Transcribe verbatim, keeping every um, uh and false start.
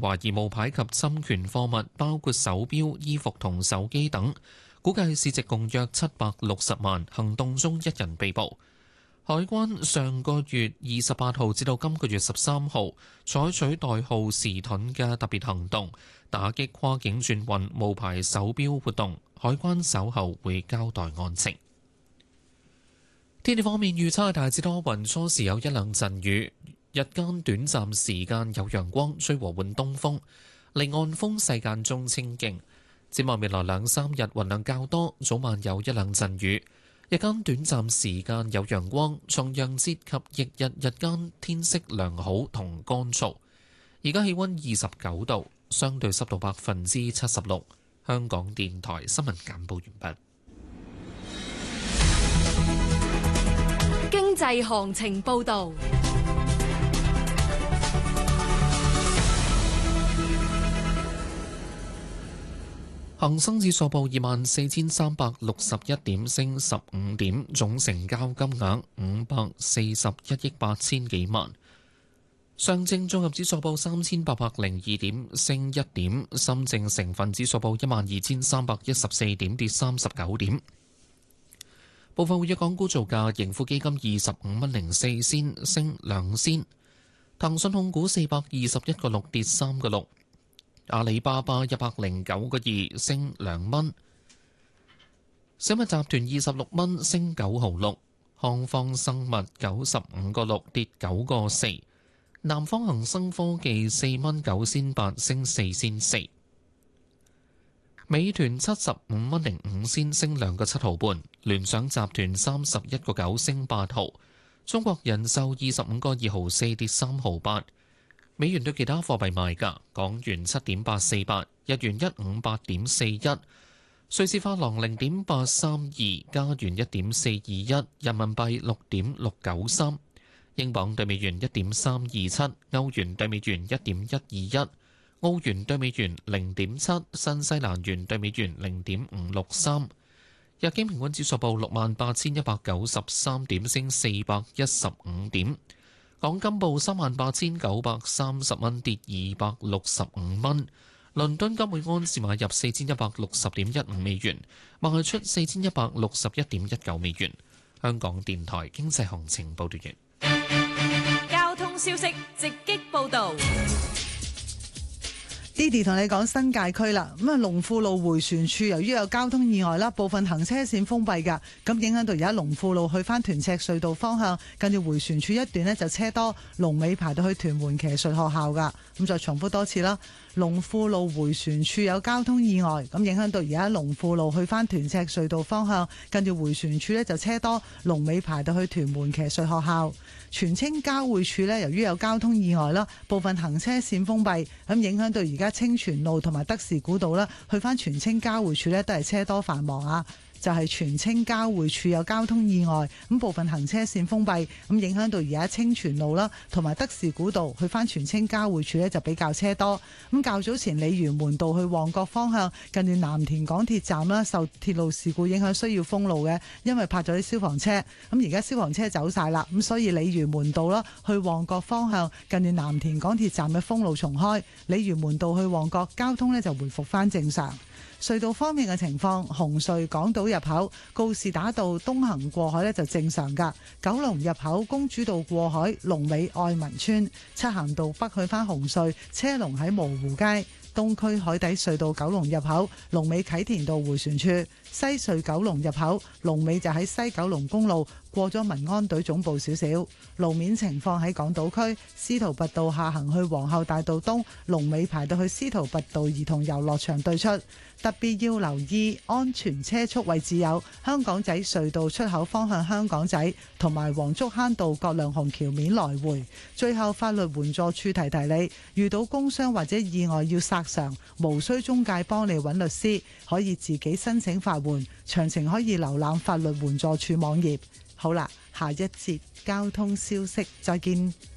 懷疑冒牌及侵權貨物，包括手錶、衣服同手機等，估計市值共約七百六十萬。行動中一人被捕。海關上個月二十八號至到今個月十三號採取代號時盾嘅特別行動，打擊跨境轉運冒牌手錶活動。海關稍後會交代案情。天氣方面預測大致多雲，初時有一兩陣雨，日間短暫時間有陽光，吹和緩東風，離岸風勢間中清勁。展望未來兩三日雲量較多，早晚有一兩陣雨。日間短暫時間有陽光，重陽節及翌日日間天色良好同乾燥。而家氣溫二十九度，相對濕度百分之七十六。香港電台新聞簡報完畢。 經濟行情報道。 恒生指數報二萬四千三百六十一點，升十五點，總成交金額五百四十一億八千幾萬。上證綜合指數報三千八百零二點，升一點。深證成分指數報一萬二千三百一十四點，跌三十九點。部分活躍港股造價，盈富基金二十五蚊零四仙，升兩仙。騰訊控股四百二十一個六，跌三個六。阿里巴巴一百零九個二，升兩蚊。小米集團二十六蚊，升九毫六。康方生物九十五個六，跌九個四。南方恒生科技四蚊九仙八，升四仙四。美團七十五蚊零五仙，升兩個七毫半。聯想集團三十一個九，升八毫。中國人壽二十五個二毫四，跌三毫八。美元對其他貨幣賣價：港元七點八四八，日元一五八點四一，瑞士法郎零點八三二，加元一點四二一，人民幣六點六九三，英鎊對美元一點三二七，歐元對美元一點一二一，澳元對美元零點七，新西蘭元對美元零點五六三。日經平均指數報六萬八千一百九十三點，升四百一十五點。港金報三萬八千九百三十蚊，跌二百六十五蚊。倫敦金每安士買入四千一百六十點一五美元，賣出四千一百六十一點一九美元。香港電台經濟行情報道完。 交通消息直擊報導。 Didi 同你講新界區啦，咁啊龍富路迴旋處由於有交通意外啦，部分行車線封閉㗎，咁影響到而家龍富路去返屯赤隧道方向，近住迴旋處一段呢就車多，龍尾排到去屯門騎術學校㗎。咁再重複多次啦，龍富路迴旋處有交通意外，咁影響到而家龍富路去返屯赤隧道方向，近住迴旋處呢就車多，龍尾排到去屯門騎術學校。荃青交匯處呢，由於有交通意外啦，部分行車線封閉，咁影響到而家清泉路同埋德士古道啦，去返荃青交匯處呢都係車多繁忙啊。就係荃青交匯處有交通意外，咁部分行車線封閉，咁影響到而家清泉路啦，同埋德士古道去返荃青交匯處呢就比較車多。咁較早前鯉魚門道去旺角方向，近住藍田港鐵站啦，受鐵路事故影響需要封路嘅，因為泊咗啲消防車。咁而家消防車走晒啦，咁所以鯉魚門道啦去旺角方向，近住藍田港鐵站嘅封路重開，鯉魚門道去旺角交通呢就回復返正常。隧道方面嘅情況，紅隧港島入口告士打道東行過海呢就正常㗎，九龍入口公主道過海龍尾愛民村，漆咸道北去返紅隧車龍喺蕪湖街，東區海底隧道九龍入口龍尾啟田道迴旋處，西隧九龍入口龍尾就喺西九龍公路過咗民安隊總部少少。路面情況喺港島區司徒拔道下行去皇后大道東龍尾排到去司徒拔道兒童遊樂場對出。特別要留意安全車速位置有香港仔隧道出口方向香港仔同埋黃竹坑道葛量洪橋面來回。最後法律援助處提提你，遇到工傷或者意外要索償，無需中介幫你揾律師，可以自己申請法援，詳情可以瀏覽法律援助處網頁。好啦，下一節交通消息，再見。